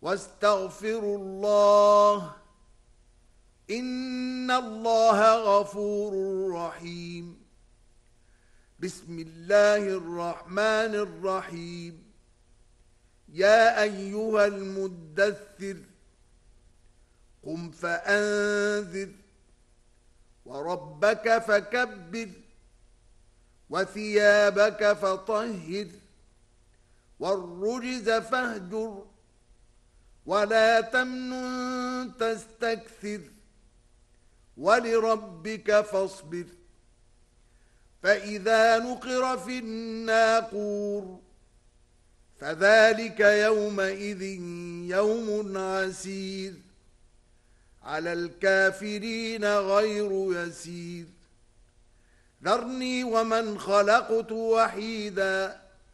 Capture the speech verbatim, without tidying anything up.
واستغفروا الله إن الله غفور رحيم. بسم الله الرحمن الرحيم. يا أيها المدثر قم فأنذر وربك فكبر وثيابك فطهر والرجز فاهجر ولا تمنن تستكثر ولربك فاصبر. فإذا نقر في الناقور فذلك يومئذ يوم عسير على الكافرين غير يسير. ذرني ومن خلقت وحيدا